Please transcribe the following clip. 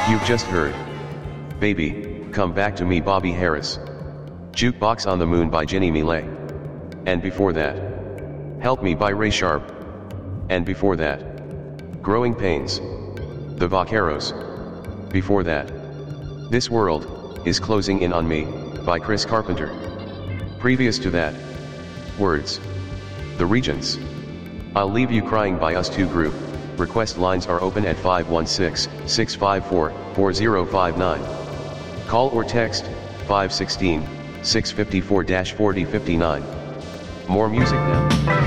You've just heard Baby, Come Back to Me, Bobby Harris. Jukebox on the Moon by Ginny Millet. And before that, Help Me by Ray Sharp. And before that, Growing Pains, The Vaqueros. Before that, This World Is Closing In on Me by Chris Carpenter. Previous to that, Words, The Regents, I'll Leave You Crying by Us 2 Group. Request lines are open at 516-654-4059. Call or text 516-654-4059. More music now.